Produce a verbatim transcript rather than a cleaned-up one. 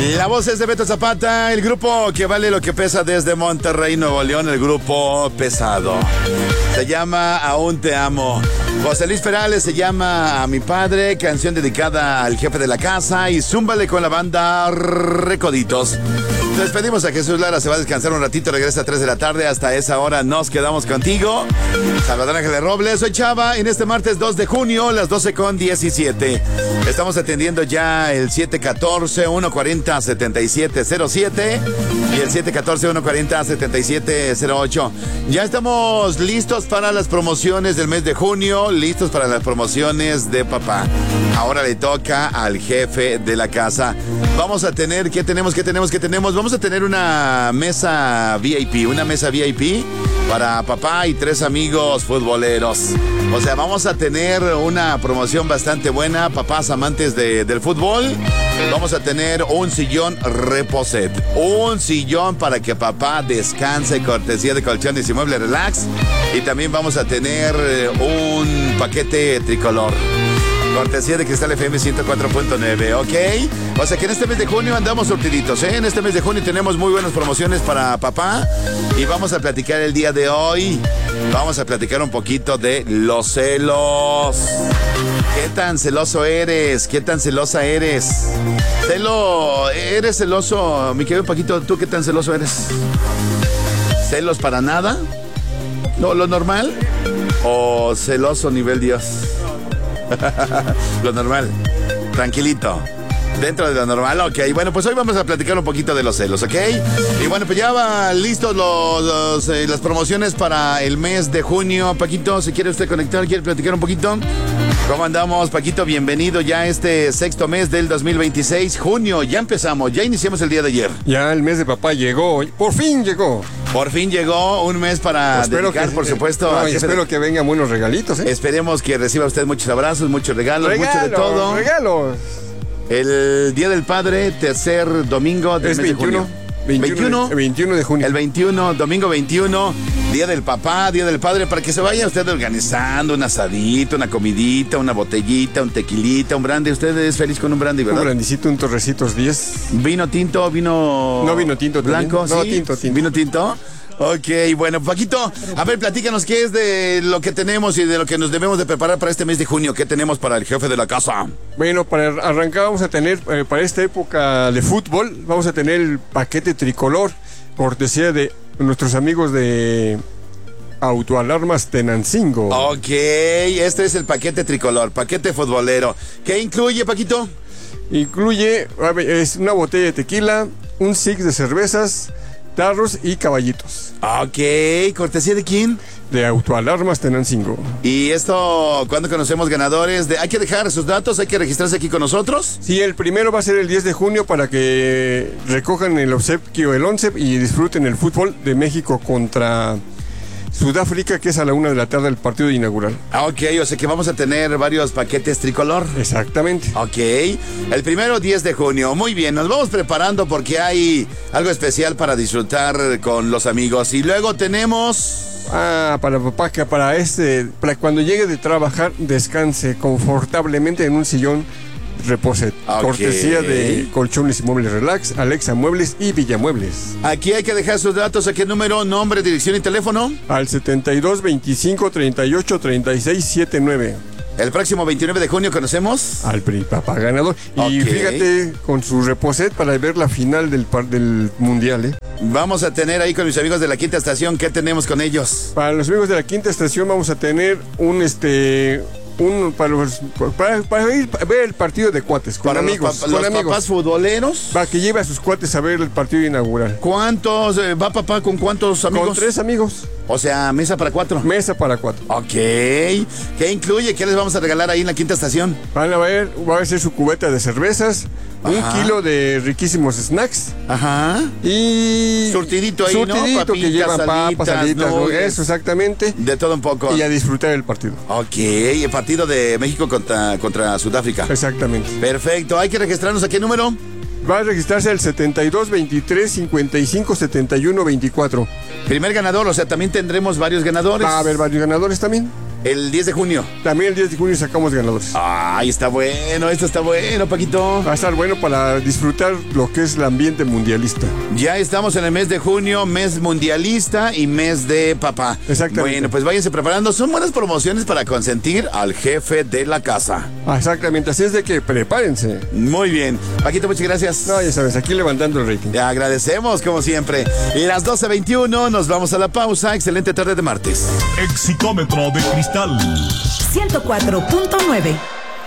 La voz es de Beto Zapata, el grupo que vale lo que pesa desde Monterrey, Nuevo León, el grupo pesado. Se llama Aún Te Amo. José Luis Perales se llama A Mi Padre, canción dedicada al jefe de la casa, y zúmbale con la banda Recoditos. Nos despedimos a Jesús Lara, se va a descansar un ratito, regresa a tres de la tarde, hasta esa hora nos quedamos contigo. Salvador Ángeles Robles, soy Chava, en este martes dos de junio, las doce con diecisiete. Estamos atendiendo ya el siete uno cuatro, uno cuatro cero, siete siete cero siete y el siete uno cuatro, uno cuatro cero, siete siete cero ocho. Ya estamos listos para las promociones del mes de junio, listos para las promociones de papá. Ahora le toca al jefe de la casa. Vamos a tener, ¿qué tenemos? ¿Qué tenemos? ¿Qué tenemos? Vamos a tener una mesa V I P, una mesa V I P para papá y tres amigos futboleros. O sea, vamos a tener una promoción bastante buena, papás amantes de, del fútbol. Vamos a tener un sillón Reposet, un sillón para que papá descanse, cortesía de Colchones y Muebles Relax. Y también vamos a tener un paquete tricolor, cortesía de Cristal F M ciento cuatro punto nueve, ¿ok? O sea que en este mes de junio andamos surtiditos, ¿eh? En este mes de junio tenemos muy buenas promociones para papá. Y vamos a platicar el día de hoy. Vamos a platicar un poquito de los celos. ¿Qué tan celoso eres? ¿Qué tan celosa eres? Celo, ¿eres celoso? Mi querido Paquito, ¿tú qué tan celoso eres? ¿Celos para nada? ¿No, lo normal? ¿O celoso nivel Dios? Lo normal, tranquilito, dentro de lo normal, ok. Bueno, pues hoy vamos a platicar un poquito de los celos, ok. Y bueno, pues ya van listos los, los, eh, las promociones para el mes de junio. Paquito, si quiere usted conectar, quiere platicar un poquito. ¿Cómo andamos, Paquito? Bienvenido ya a este sexto mes del dos mil veintiséis, junio. Ya empezamos, ya iniciamos el día de ayer. Ya el mes de papá llegó, por fin llegó. Por fin llegó un mes para espero dedicar, que, por supuesto. No, y espero de... que vengan buenos regalitos, ¿eh? Esperemos que reciba usted muchos abrazos, muchos regalos, regalos mucho de todo. Regalos. El Día del Padre, tercer domingo del es mes veintiuno, de junio. veintiuno, veintiuno de junio. El veintiuno, domingo veintiuno, Día del Papá, Día del Padre, para que se vaya usted organizando un asadito, una comidita, una botellita, un tequilita, un brandy. Usted es feliz con un brandy, ¿verdad? Un brandicito, un Torrecitos diez. ¿Vino tinto, vino No, vino tinto blanco? También. No, ¿sí? tinto, tinto. ¿Vino tinto? Ok, bueno, Paquito, a ver, platícanos qué es de lo que tenemos y de lo que nos debemos de preparar para este mes de junio. ¿Qué tenemos para el jefe de la casa? Bueno, para arrancar vamos a tener, eh, para esta época de fútbol, vamos a tener el paquete tricolor, cortesía de nuestros amigos de Autoalarmas Tenancingo. Ok, este es el paquete tricolor, paquete futbolero. ¿Qué incluye, Paquito? Incluye, es una botella de tequila, un six de cervezas, tarros y caballitos. Ok, ¿cortesía de quién? De Autoalarmas Tenancingo. ¿Y esto cuándo conocemos ganadores? De, ¿hay que dejar sus datos? ¿Hay que registrarse aquí con nosotros? Sí, el primero va a ser el diez de junio para que recojan el obsequio el once y disfruten el fútbol de México contra Sudáfrica, que es a la una de la tarde el partido inaugural. Ah, ok, o sea que vamos a tener varios paquetes tricolor. Exactamente. Ok, el primero diez de junio, muy bien, nos vamos preparando porque hay algo especial para disfrutar con los amigos. Y luego tenemos... Ah, para papá, que para este, para cuando llegue de trabajar, descanse confortablemente en un sillón Reposet. Okay. Cortesía de Colchones y Muebles Relax, Alexa Muebles y Villamuebles. Aquí hay que dejar sus datos. ¿A qué número, nombre, dirección y teléfono? Al setenta y dos, veinticinco, treinta y ocho, treinta y seis, setenta y nueve. El próximo veintinueve de junio conocemos al papá ganador. Y okay, fíjate, con su Reposet para ver la final del, del mundial, ¿eh? Vamos a tener ahí con mis amigos de la Quinta Estación. ¿Qué tenemos con ellos? Para los amigos de la Quinta Estación vamos a tener un este un para, los, para, para ir a ver el partido de cuates con para amigos, los, con los amigos. Papás futboleros. Para que lleve a sus cuates a ver el partido inaugural. ¿Cuántos eh, va papá con cuántos amigos? Con tres amigos. O sea, mesa para cuatro. Mesa para cuatro. Ok. ¿Qué incluye? ¿Qué les vamos a regalar ahí en la Quinta Estación? Van a ver, va a ser su cubeta de cervezas, ajá, un kilo de riquísimos snacks. Ajá. Y surtidito ahí, surtidito, ¿no? Papitas, que lleva papas, salitas, ¿no? Eso, exactamente. De todo un poco. Y a disfrutar el partido. Ok, el partido de México contra, contra Sudáfrica. Exactamente. Perfecto. ¿Hay que registrarnos a qué número? Va a registrarse al setenta y dos, veintitrés, cincuenta y cinco, setenta y uno, veinticuatro. Primer ganador, o sea, también tendremos varios ganadores. Va a haber varios ganadores también. El diez de junio. También el diez de junio sacamos ganadores. Ay, está bueno, esto está bueno, Paquito. Va a estar bueno para disfrutar lo que es el ambiente mundialista. Ya estamos en el mes de junio, mes mundialista y mes de papá. Exactamente. Bueno, pues váyanse preparando. Son buenas promociones para consentir al jefe de la casa. Ah, exactamente, así es de que prepárense. Muy bien. Paquito, muchas gracias. No, ya sabes, aquí levantando el rating. Te agradecemos, como siempre. Y las doce veintiuno, nos vamos a la pausa. Excelente tarde de martes. Exitómetro de cristal ciento cuatro punto nueve.